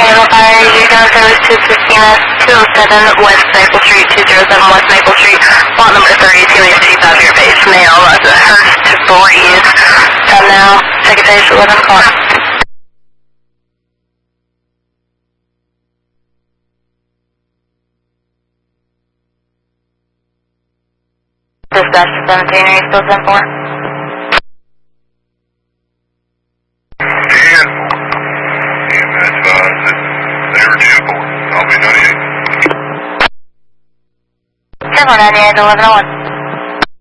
Naval Fire, Regional Service 215 West Maple Street, 207 West Maple Street, lot number 30, Telia City, 5-year base, male, Hurst to breathe. Time now, second phase, 11 o'clock. Dispatch 17, are you still 10-4? I'll be 98. 10-4, 98, 1101.